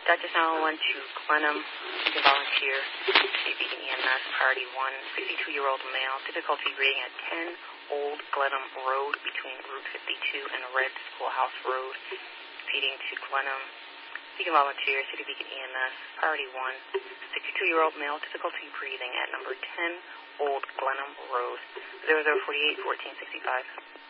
Dr. 911 to Glenham. You can volunteer. City Beacon EMS, priority 1, 62-year-old male, difficulty breathing at 10 Old Glenham Road between Route 52 and Red Schoolhouse Road, feeding to Glenham. You can volunteer. City Beacon EMS, priority 1, 62-year-old male, difficulty breathing at number 10 Old Glenham Road, 0048-1465.